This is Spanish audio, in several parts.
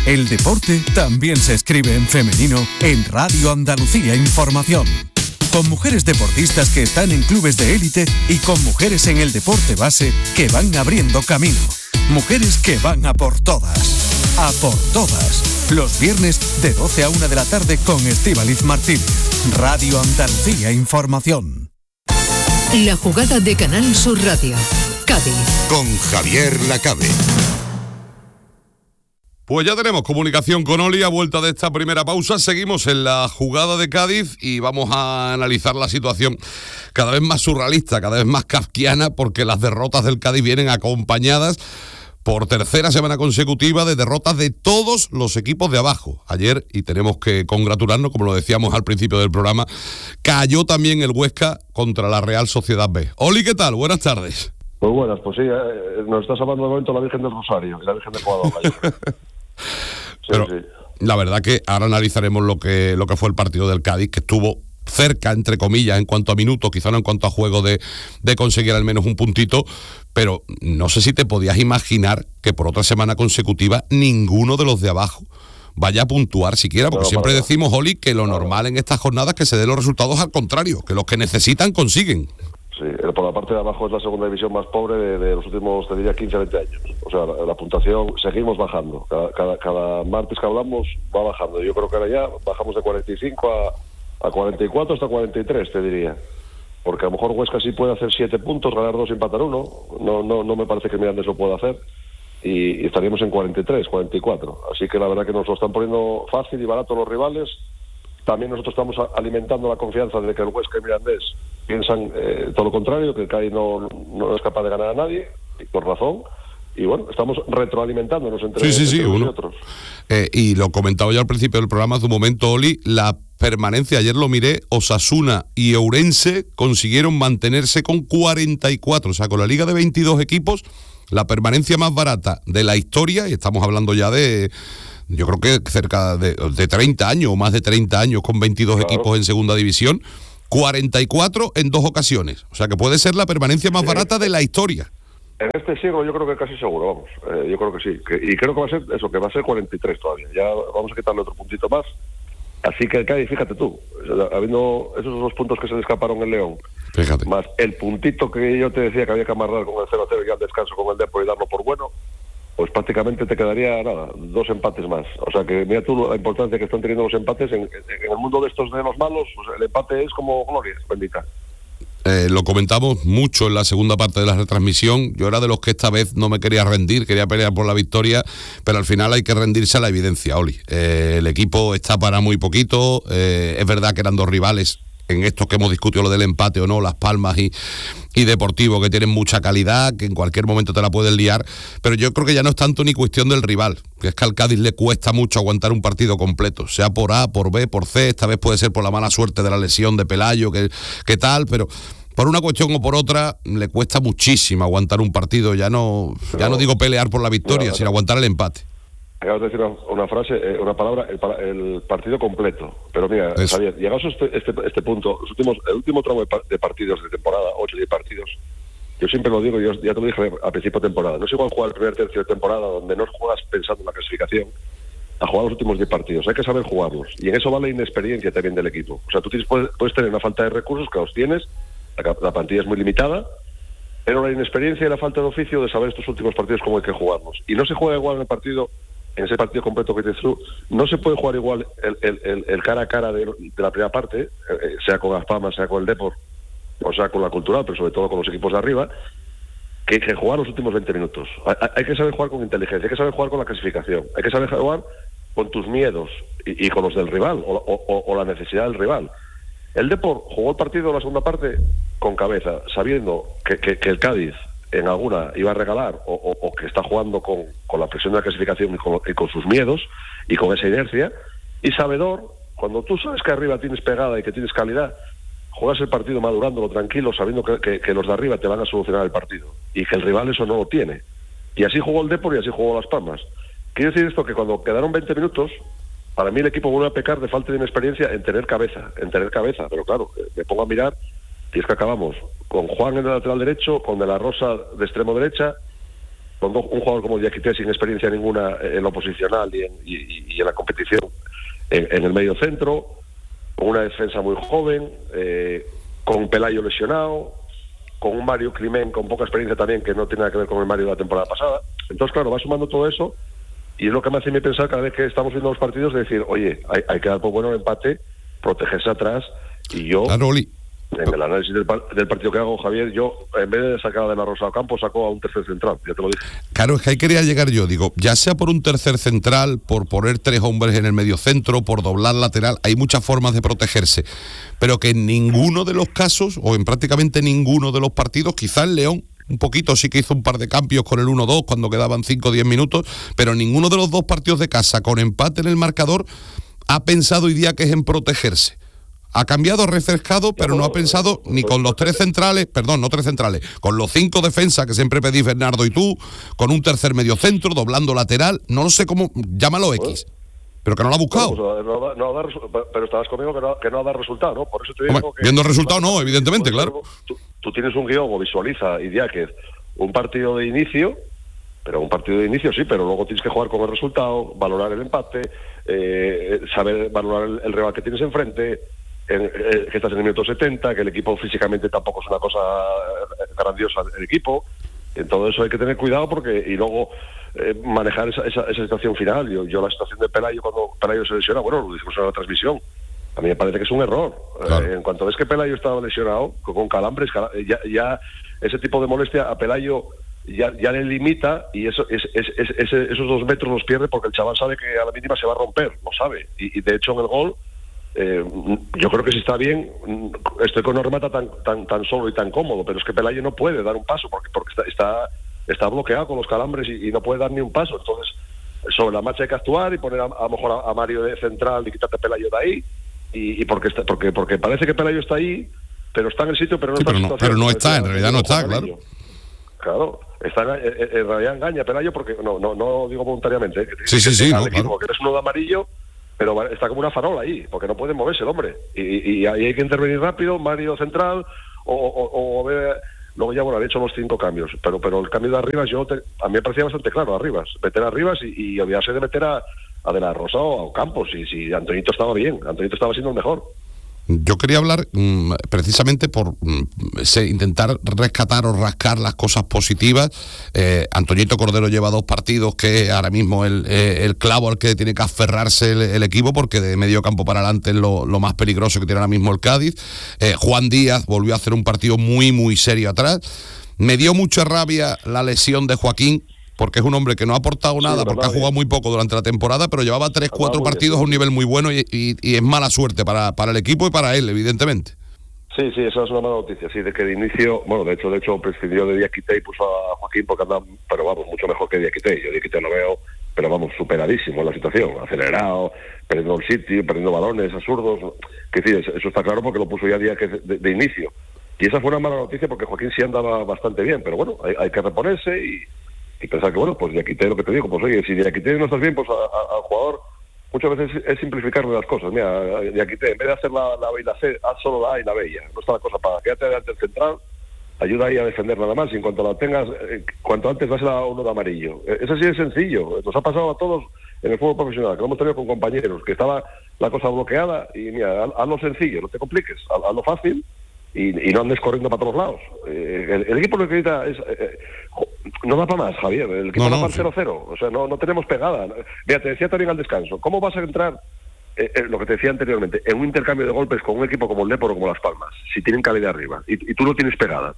El deporte también se escribe en femenino en Radio Andalucía Información. Con mujeres deportistas que están en clubes de élite y con mujeres en el deporte base que van abriendo camino. Mujeres que van a por todas. A por todas. Los viernes de 12 a 1 de la tarde con Estíbaliz Martínez. Radio Andalucía Información. La jugada de Canal Sur Radio. Cádiz. Con Javier Lacabe. Pues ya tenemos comunicación con Oli a vuelta de esta primera pausa. Seguimos en la jugada de Cádiz y vamos a analizar la situación cada vez más surrealista, cada vez más kafkiana, porque las derrotas del Cádiz vienen acompañadas por tercera semana consecutiva de derrotas de todos los equipos de abajo. Ayer, y tenemos que congratularnos, como lo decíamos al principio del programa, cayó también el Huesca contra la Real Sociedad B. Oli, ¿qué tal? Buenas tardes. Muy buenas, pues sí, nos está salvando de momento la Virgen del Rosario y la Virgen de Guadalupe. Sí, pero sí. La verdad que ahora analizaremos lo que fue el partido del Cádiz, que estuvo cerca, entre comillas, en cuanto a minutos, quizá no en cuanto a juego de conseguir al menos un puntito, pero no sé si te podías imaginar que por otra semana consecutiva ninguno de los de abajo vaya a puntuar siquiera, porque siempre decimos, Oli, que lo normal en estas jornadas es que se den los resultados al contrario, que los que necesitan consiguen. Sí, por la parte de abajo es la segunda división más pobre de los últimos, te diría, 15 20 años. O sea, la puntuación seguimos bajando. Cada martes que hablamos va bajando. Yo creo que ahora ya bajamos de 45 a 44 hasta 43, te diría. Porque a lo mejor Huesca sí puede hacer 7 puntos, ganar 2 y empatar 1. No me parece que Mirandés lo pueda hacer. Y estaríamos en 43, 44. Así que la verdad que nos lo están poniendo fácil y barato los rivales. También nosotros estamos alimentando la confianza de que el Huesca y Mirandés piensan todo lo contrario, que el Cádiz no es capaz de ganar a nadie, y por razón. Y bueno, estamos retroalimentándonos entre unos y otros. Y lo comentaba yo al principio del programa hace un momento, Oli, la permanencia, ayer lo miré, Osasuna y Ourense consiguieron mantenerse con 44, o sea, con la liga de 22 equipos, la permanencia más barata de la historia, y estamos hablando ya de, yo creo que cerca de 30 años o más de 30 años con 22 equipos en segunda división, 44 en 2 ocasiones, o sea que puede ser la permanencia más barata de la historia. En este siglo yo creo que casi seguro, vamos, yo creo que sí, y creo que va a ser eso, que va a ser 43 todavía, ya vamos a quitarle otro puntito más, así que el Cádiz, fíjate tú, habiendo esos 2 puntos que se le escaparon en León, fíjate, más el puntito que yo te decía que había que amarrar con el 0-0 y al descanso con el Depor y darlo por bueno, pues prácticamente te quedaría nada, 2 empates más, o sea que mira tú la importancia que están teniendo los empates en el mundo de estos de los malos, pues el empate es como gloria bendita. Lo comentamos mucho en la segunda parte de la retransmisión. Yo era de los que esta vez no me quería rendir, quería pelear por la victoria, pero al final hay que rendirse a la evidencia, Oli. El equipo está para muy poquito, es verdad que eran 2 rivales en esto que hemos discutido, lo del empate o no, Las Palmas y Deportivo, que tienen mucha calidad, que en cualquier momento te la pueden liar, pero yo creo que ya no es tanto ni cuestión del rival, que es que al Cádiz le cuesta mucho aguantar un partido completo, sea por A, por B, por C, esta vez puede ser por la mala suerte de la lesión de Pelayo, que tal, pero por una cuestión o por otra le cuesta muchísimo aguantar un partido, ya no digo pelear por la victoria, sino aguantar el empate. Acabas de decir una frase, una palabra, el partido completo. Pero mira, Javier, llegados a este punto, el último tramo de partidos de temporada, 8 o 10 partidos, yo siempre lo digo, yo ya te lo dije a principio de temporada, no es igual jugar el primer tercio de temporada, donde no juegas pensando en la clasificación, a jugar los últimos 10 partidos. Hay que saber jugarlos. Y en eso va la inexperiencia también del equipo. O sea, tú puedes tener una falta de recursos, que los tienes, la plantilla es muy limitada, pero la inexperiencia y la falta de oficio de saber estos últimos partidos cómo hay que jugarlos. Y no se juega igual en ese partido completo que dices tú, no se puede jugar igual el cara a cara de la primera parte, sea con Las Palmas, sea con el Depor, o sea con la Cultural, pero sobre todo con los equipos de arriba, que jugar los últimos 20 minutos. Hay que saber jugar con inteligencia, hay que saber jugar con la clasificación, hay que saber jugar con tus miedos y con los del rival, o la necesidad del rival. El Depor jugó el partido en la segunda parte con cabeza, sabiendo que el Cádiz en alguna iba a regalar o que está jugando con la presión de la clasificación y con sus miedos y con esa inercia, y sabedor, cuando tú sabes que arriba tienes pegada y que tienes calidad, juegas el partido madurándolo tranquilo, sabiendo que los de arriba te van a solucionar el partido y que el rival eso no lo tiene. Y así jugó el Depor y así jugó Las Palmas. Quiero decir esto, que cuando quedaron 20 minutos, para mí el equipo vuelve a pecar de falta de inexperiencia en tener cabeza, pero claro, me pongo a mirar y es que acabamos con Juan en el lateral derecho, con De la Rosa de extremo derecha, con un jugador como Diakité sin experiencia ninguna en lo posicional y en la competición en el medio centro, con una defensa muy joven, con Pelayo lesionado, con un Mario Climent con poca experiencia también, que no tiene nada que ver con el Mario de la temporada pasada. Entonces, claro, va sumando todo eso y es lo que me hace pensar cada vez que estamos viendo los partidos de decir, oye, hay que dar por bueno el empate, protegerse atrás. Y yo, claro, Oli, en el análisis del partido que hago, Javier, yo en vez de sacar a De La Rosa a campo, sacó a un tercer central, ya te lo dije. Claro, es que ahí quería llegar yo, digo, ya sea por un tercer central, por poner 3 hombres en el medio centro, por doblar lateral, hay muchas formas de protegerse, pero que en ninguno de los casos, o en prácticamente ninguno de los partidos, quizás el León un poquito sí que hizo un par de cambios con el 1-2 cuando quedaban 5 o 10 minutos, pero ninguno de los 2 partidos de casa con empate en el marcador ha pensado hoy día que es en protegerse. Ha cambiado, refrescado, pero no ha pensado ni con los 3 centrales, no 3 centrales, con los 5 defensas que siempre pedís Bernardo y tú, con un tercer medio centro, doblando lateral, no lo sé cómo, llámalo X, pero que no lo ha buscado. Pero estabas conmigo que no ha dado resultado, ¿no? Por eso te digo que... Viendo el resultado no, evidentemente, claro. Tú tienes un guión o visualiza, y ya que un partido de inicio, sí, pero luego tienes que jugar con el resultado, valorar el empate, saber valorar el rival que tienes enfrente, que estás en el minuto 70, que el equipo físicamente tampoco es una cosa grandiosa el equipo. En todo eso hay que tener cuidado y luego manejar esa situación final. Yo la situación de Pelayo, cuando Pelayo se lesiona, bueno, lo dijimos en la transmisión, a mí me parece que es un error. Claro. En cuanto ves que Pelayo estaba lesionado, con calambres, ya ese tipo de molestia a Pelayo ya le limita, y esos 2 metros los pierde porque el chaval sabe que a la mínima se va a romper, lo sabe. Y de hecho en el gol, yo creo que si está bien, estoy con Normata tan solo y tan cómodo, pero es que Pelayo no puede dar un paso porque está bloqueado con los calambres y no puede dar ni un paso. Entonces, sobre la marcha hay que actuar y poner a lo mejor a Mario de central y quitarte a Pelayo de ahí, y porque parece que Pelayo está ahí, pero está en el sitio, pero no está en situación. Pero no está, en realidad no está, claro. Claro, en realidad engaña Pelayo porque no digo voluntariamente, sí, no, claro. Que eres uno de amarillo, pero está como una farola ahí, porque no puede moverse el hombre, y ahí hay que intervenir rápido, Mario central, o ver, luego ya, bueno, han hecho los 5 cambios, pero el cambio de Arribas, a mí me parecía bastante claro, Arribas, meter a Arribas y olvidarse de meter a De La Rosa o a Campos, si Antoñito estaba bien, Antoñito estaba siendo el mejor. Yo quería hablar precisamente por intentar rescatar o rascar las cosas positivas. Antoñito Cordero lleva 2 partidos que ahora mismo el clavo al que tiene que aferrarse el equipo, porque de medio campo para adelante es lo más peligroso que tiene ahora mismo el Cádiz. Juan Díaz volvió a hacer un partido muy, muy serio atrás. Me dio mucha rabia la lesión de Joaquín, porque es un hombre que no ha aportado nada, porque ha jugado muy poco durante la temporada, pero llevaba 3-4 partidos a un nivel muy bueno y es mala suerte para el equipo y para él, evidentemente. Sí, esa es una mala noticia, sí, de que de inicio, bueno, de hecho prescindió de Diakité y puso a Joaquín porque anda, pero vamos, mucho mejor que Diakité. Yo Diakité lo veo, pero vamos, superadísimo en la situación, acelerado, perdiendo el sitio, perdiendo balones absurdos, que sí, eso está claro porque lo puso ya Diakité de inicio. Y esa fue una mala noticia porque Joaquín sí andaba bastante bien, pero bueno, hay que reponerse y pensar que, bueno, pues Diakité, lo que te digo, pues oye, si Diakité no estás bien, pues al jugador muchas veces es simplificarle las cosas. Mira, Diakité, en vez de hacer la B y la C, haz solo la A y la B ya. No está la cosa para quédate delante del central, ayuda ahí a defender nada más, y en cuanto la tengas, cuanto antes vas a uno de amarillo. Eso sí es sencillo, nos ha pasado a todos en el fútbol profesional, que lo hemos tenido con compañeros, que estaba la cosa bloqueada, y mira, hazlo sencillo, no te compliques, hazlo fácil, y no andes corriendo para todos lados. El equipo lo que necesita es... no da para más, Javier. El equipo da para 0-0. O sea, no tenemos pegada. Mira, te decía también al descanso, ¿cómo vas a entrar, lo que te decía anteriormente, en un intercambio de golpes con un equipo como el Depor o como Las Palmas, si tienen calidad arriba, y tú no tienes pegada?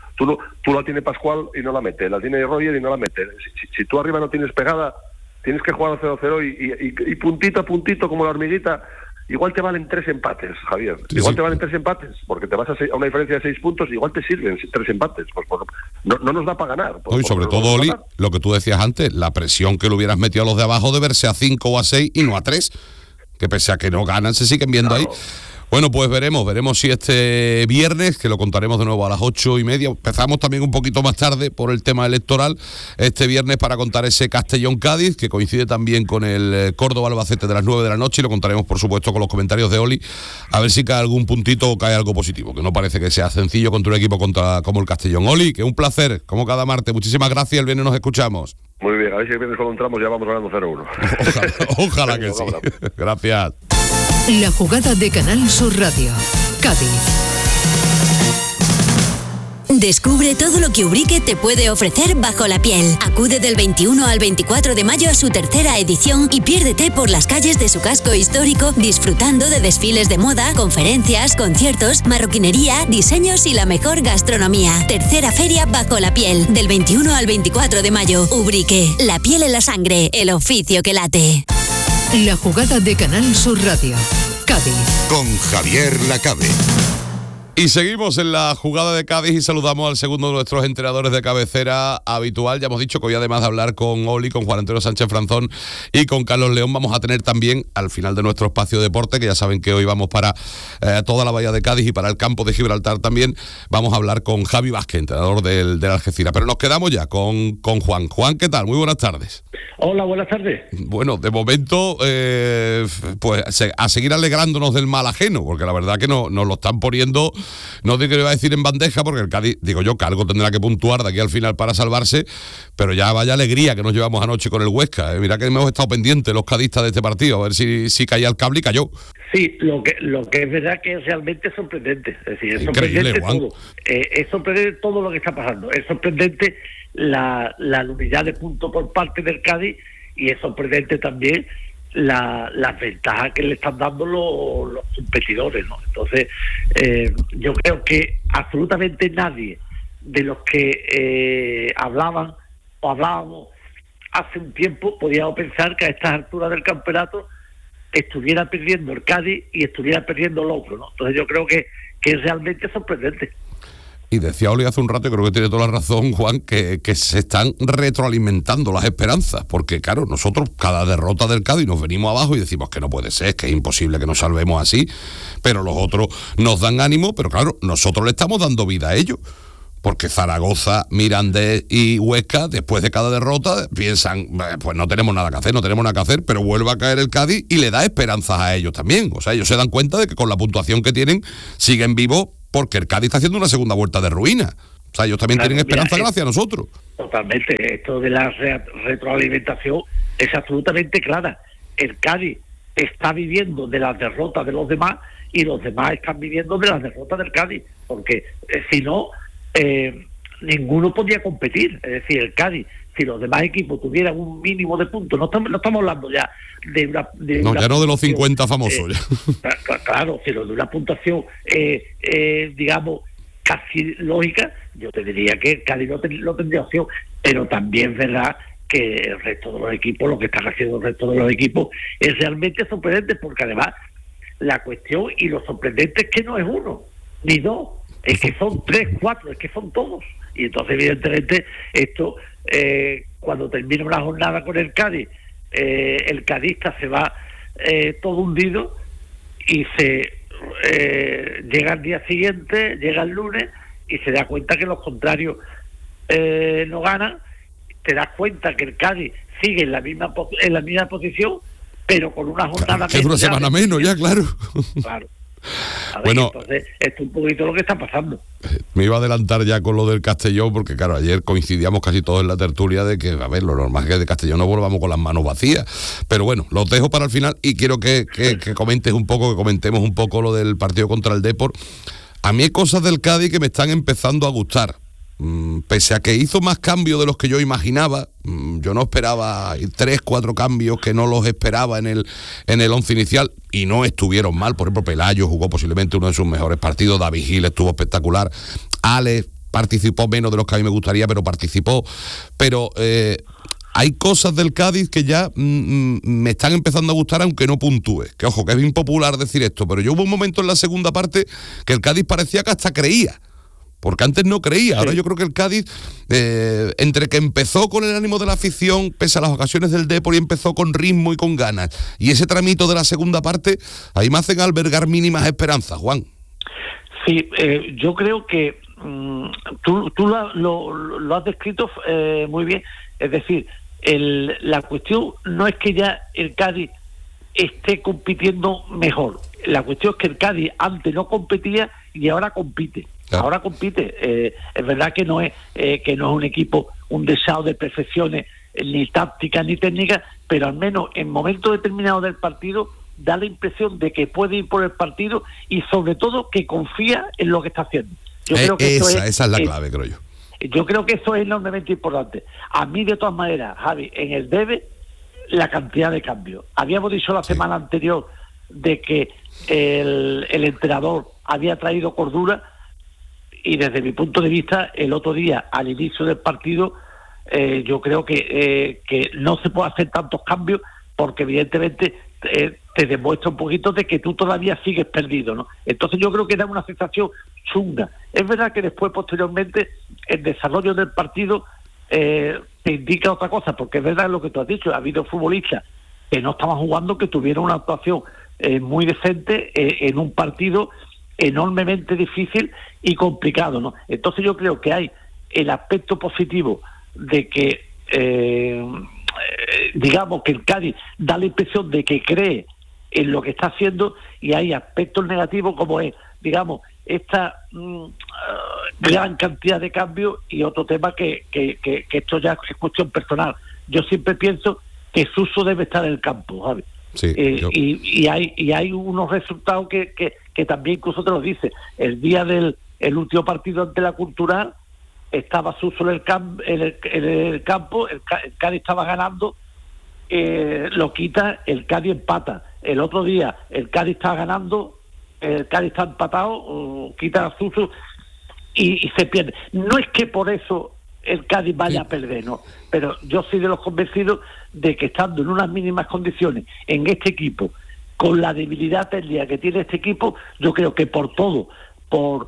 Tú la tiene Pascual y no la mete, la tiene Roger y no la mete. Si tú arriba no tienes pegada, tienes que jugar al 0-0 y puntito a puntito, como la hormiguita. Igual te valen 3 empates, Javier. Igual te valen 3 empates, porque te vas a una diferencia de 6 puntos, igual te sirven 3 empates. Pues no nos da para ganar. Y sobre todo, Oli, lo que tú decías antes, la presión que le hubieras metido a los de abajo de verse a 5 o a 6 y no a 3, que pese a que no ganan, se siguen viendo ahí. Bueno, pues veremos si este viernes, que lo contaremos de nuevo a las 8:30, empezamos también un poquito más tarde por el tema electoral, este viernes para contar ese Castellón-Cádiz, que coincide también con el Córdoba-Albacete de las 9 de la noche, y lo contaremos por supuesto con los comentarios de Oli, a ver si cae algún puntito o cae algo positivo, que no parece que sea sencillo contra un equipo como el Castellón. Oli, que un placer, como cada martes, muchísimas gracias, el viernes nos escuchamos. Muy bien, a ver si el viernes cuando entramos ya vamos ganando 0-1. Ojalá que sí. Gracias. La jugada de Canal Sur Radio. Cádiz. Descubre todo lo que Ubrique te puede ofrecer bajo la piel. Acude del 21 al 24 de mayo a su tercera edición y piérdete por las calles de su casco histórico disfrutando de desfiles de moda, conferencias, conciertos, marroquinería, diseños y la mejor gastronomía. Tercera feria bajo la piel, del 21 al 24 de mayo. Ubrique, la piel en la sangre, el oficio que late. La jugada de Canal Sur Radio. Cádiz. Con Javier Lacabe. Y seguimos en la jugada de Cádiz y saludamos al segundo de nuestros entrenadores de cabecera habitual. Ya hemos dicho que hoy, además de hablar con Oli, con Juan Antonio Sánchez Franzón y con Carlos León, vamos a tener también, al final de nuestro espacio de deporte, que ya saben que hoy vamos para toda la bahía de Cádiz y para el campo de Gibraltar también, vamos a hablar con Javi Vázquez, entrenador del Algeciras. Pero nos quedamos ya con Juan. Juan, ¿qué tal? Muy buenas tardes. Hola, buenas tardes. Bueno, de momento, pues a seguir alegrándonos del mal ajeno, porque la verdad que nos lo están poniendo, no te quiero decir en bandeja, porque el Cádiz, digo yo, que algo tendrá que puntuar de aquí al final para salvarse, pero ya vaya alegría que nos llevamos anoche con el Huesca. Mira que hemos estado pendientes los cadistas de este partido, a ver si caía el cable, y cayó. Sí, lo que es verdad que es realmente sorprendente. Es decir, es sorprendente todo. Es sorprendente todo lo que está pasando. Es sorprendente la unidad de puntos por parte del Cádiz, y es sorprendente también las ventajas que le están dando los competidores, ¿no? Entonces, yo creo que absolutamente nadie de los que hablábamos hace un tiempo podíamos pensar que a estas alturas del campeonato estuviera perdiendo el Cádiz y estuviera perdiendo el otro, ¿no? Entonces yo creo que es realmente sorprendente. Y decía Oli hace un rato, y creo que tiene toda la razón, Juan, que se están retroalimentando las esperanzas, porque claro, nosotros cada derrota del Cádiz nos venimos abajo y decimos que no puede ser, que es imposible que nos salvemos así, pero los otros nos dan ánimo, pero claro, nosotros le estamos dando vida a ellos, porque Zaragoza, Mirandés y Huesca, después de cada derrota, piensan, pues no tenemos nada que hacer, pero vuelve a caer el Cádiz y le da esperanzas a ellos también. O sea, ellos se dan cuenta de que con la puntuación que tienen, siguen vivos, porque el Cádiz está haciendo una segunda vuelta de ruina. O sea, ellos también tienen esperanza gracias a nosotros. Totalmente. Esto de la retroalimentación es absolutamente clara. El Cádiz está viviendo de las derrotas de los demás y los demás están viviendo de las derrotas del Cádiz. Porque si no, ninguno podía competir. Es decir, el Cádiz, si los demás equipos tuvieran un mínimo de puntos, no estamos hablando ya de una ya no de los 50 famosos. Claro, sino de una puntuación, digamos, casi lógica, yo te diría que el Cádiz no tendría opción, pero también es verdad que el resto de los equipos, lo que están haciendo el resto de los equipos, es realmente sorprendente, porque además la cuestión y lo sorprendente es que no es uno, ni dos, es que son 3, 4, es que son todos. Y entonces, evidentemente, esto, cuando termina una jornada con el Cádiz, el cadista se va todo hundido y llega al día siguiente, llega el lunes y se da cuenta que los contrarios no ganan. Te das cuenta que el Cádiz sigue en la misma posición, pero con una jornada menos. Es una semana menos ya, claro. Claro. Bueno, entonces, esto es un poquito lo que está pasando. Me iba a adelantar ya con lo del Castellón, porque claro, ayer coincidíamos casi todos en la tertulia de que, a ver, lo normal es que de Castellón no volvamos con las manos vacías, pero bueno, los dejo para el final y quiero que comentemos un poco lo del partido contra el Depor. A mí hay cosas del Cádiz que me están empezando a gustar. Pese a que hizo más cambios de los que yo imaginaba, yo no esperaba 3, 4 cambios que no los esperaba en el once inicial, y no estuvieron mal. Por ejemplo, Pelayo jugó posiblemente uno de sus mejores partidos, David Gil estuvo espectacular, Alex participó menos de los que a mí me gustaría, pero participó. Pero hay cosas del Cádiz que ya me están empezando a gustar, aunque no puntúe. Que ojo, que es impopular decir esto, pero yo hubo un momento en la segunda parte que el Cádiz parecía que hasta creía. porque antes no creía. Ahora yo creo que el Cádiz, entre que empezó con el ánimo de la afición, pese a las ocasiones del Depor, y empezó con ritmo y con ganas, y ese tramito de la segunda parte, ahí me hacen albergar mínimas esperanzas, Juan. Sí, yo creo que tú lo has descrito muy bien. Es decir, la cuestión no es que ya el Cádiz esté compitiendo mejor. La cuestión es que el Cádiz antes no competía y ahora compite. Claro. Ahora compite. Es verdad que no es un equipo un deseo de perfecciones ni tácticas ni técnicas, pero al menos en momentos determinados del partido da la impresión de que puede ir por el partido y sobre todo que confía en lo que está haciendo. Yo creo que esa es la clave, creo yo. Yo creo que eso es enormemente importante. A mí, de todas maneras, Javi, en el debe, la cantidad de cambios. Habíamos dicho la semana anterior de que el entrenador había traído cordura, y desde mi punto de vista, el otro día, al inicio del partido, yo creo que no se puede hacer tantos cambios, porque evidentemente te demuestra un poquito de que tú todavía sigues perdido, ¿no? Entonces yo creo que da una sensación chunga. Es verdad que después, posteriormente, el desarrollo del partido te indica otra cosa, porque es verdad lo que tú has dicho, ha habido futbolistas que no estaban jugando, que tuvieron una actuación muy decente en un partido enormemente difícil y complicado, ¿no? Entonces yo creo que hay el aspecto positivo de que digamos que el Cádiz da la impresión de que cree en lo que está haciendo, y hay aspectos negativos como es, digamos, esta gran cantidad de cambios, y otro tema que esto ya es cuestión personal. Yo siempre pienso que Suso debe estar en el campo, ¿sabes? Sí, y hay unos resultados que también incluso te lo dice. El día del último partido ante la Cultural estaba Suso en el campo, el Cádiz estaba ganando, lo quita, el Cádiz empata. El otro día el Cádiz está ganando, el Cádiz está empatado, quita a Suso y se pierde. No es que por eso el Cádiz vaya a perder, no, pero yo soy de los convencidos de que estando en unas mínimas condiciones en este equipo, con la debilidad técnica que tiene este equipo, yo creo que por todo, por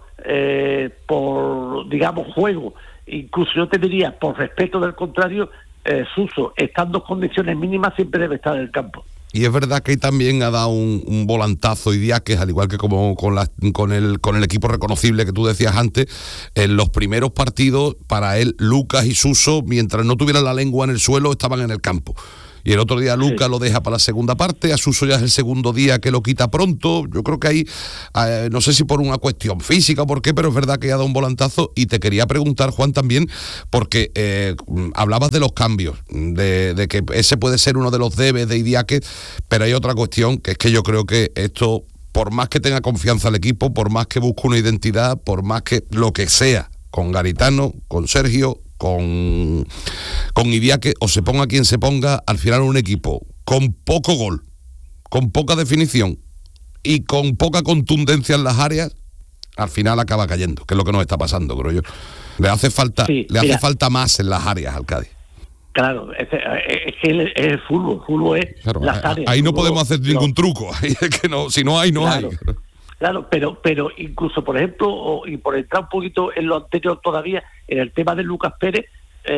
digamos juego, incluso yo te diría por respeto del contrario, Suso, estando en condiciones mínimas, siempre debe estar en el campo. Y es verdad que también ha dado un volantazo Idiáquez, al igual que como con el equipo reconocible que tú decías antes, en los primeros partidos, para él, Lucas y Suso, mientras no tuvieran la lengua en el suelo, estaban en el campo. Y el otro día Lucas lo deja para la segunda parte, a Suso ya es el segundo día que lo quita pronto. Yo creo que ahí, no sé si por una cuestión física o por qué, pero es verdad que ha dado un volantazo. Y te quería preguntar, Juan, también, porque hablabas de los cambios, de que ese puede ser uno de los debes de Idiáquez, pero hay otra cuestión, que es que yo creo que esto, por más que tenga confianza el equipo, por más que busque una identidad, por más que lo que sea, con Garitano, con Sergio, con Idiáquez, o se ponga quien se ponga, al final un equipo con poco gol, con poca definición y con poca contundencia en las áreas, al final acaba cayendo, que es lo que nos está pasando, creo yo. Le hace falta falta más en las áreas al Cádiz. Claro, es que es el fútbol es claro, las áreas. Ahí no podemos hacer ningún truco, ahí es que no, si no hay, no claro, hay. Claro, pero incluso, por ejemplo, y por entrar un poquito en lo anterior todavía, en el tema de Lucas Pérez,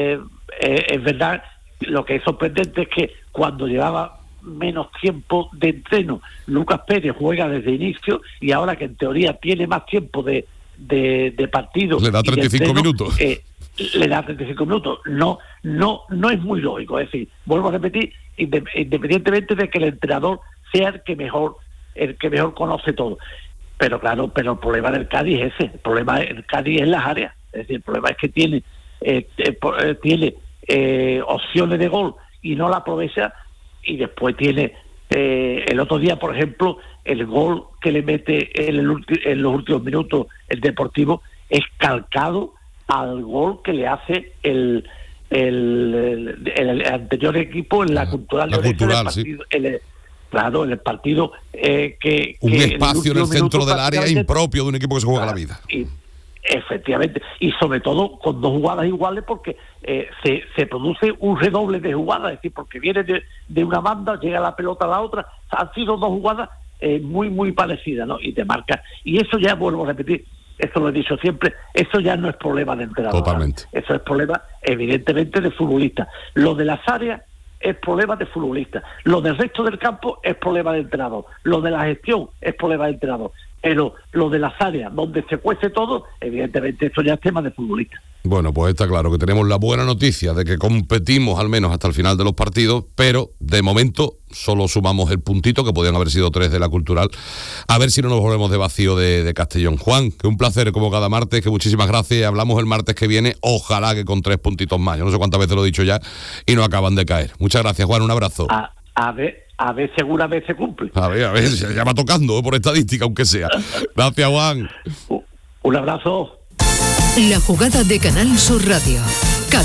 es verdad, lo que es sorprendente es que cuando llevaba menos tiempo de entreno, Lucas Pérez juega desde inicio, y ahora que en teoría tiene más tiempo de partido, le da 35 minutos. Le da 35 minutos. No es muy lógico. Es decir, vuelvo a repetir, independientemente de que el entrenador sea el que mejor conoce todo. Pero claro, pero el problema del Cádiz es ese. El problema del Cádiz es las áreas. Es decir, el problema es que tiene opciones de gol y no la aprovecha, y después tiene el otro día, por ejemplo, el gol que le mete en los últimos minutos el Deportivo es calcado al gol que le hace el anterior equipo en la Cultural. La Cultural, sí. Claro, en el partido un espacio en el centro del área impropio de un equipo que se juega la vida. Efectivamente, y sobre todo con dos jugadas iguales, porque se produce un redoble de jugadas, es decir, porque viene de una banda, llega la pelota a la otra, han sido dos jugadas muy muy parecidas, ¿no? Y te marca, y eso ya vuelvo a repetir, eso lo he dicho siempre, eso ya no es problema de entrenador. Totalmente. Eso es problema, evidentemente, de futbolista. Lo de las áreas es problema de futbolista. Lo del resto del campo es problema de entrenador. Lo de la gestión es problema de entrenador. Pero lo de las áreas donde se cuece todo, evidentemente eso ya es tema de futbolista. Bueno, pues está claro que tenemos la buena noticia de que competimos al menos hasta el final de los partidos, pero de momento solo sumamos el puntito, que podían haber sido 3 de la Cultural, a ver si no nos volvemos de vacío de Castellón. Juan, que un placer como cada martes, que muchísimas gracias, y hablamos el martes que viene, ojalá que con 3 puntitos más, yo no sé cuántas veces lo he dicho ya, y no acaban de caer. Muchas gracias, Juan, un abrazo. A ver, seguramente se cumple. A ver, ya va tocando, por estadística, aunque sea. Gracias, Juan. Un abrazo. La jugada de Canal Sur Radio.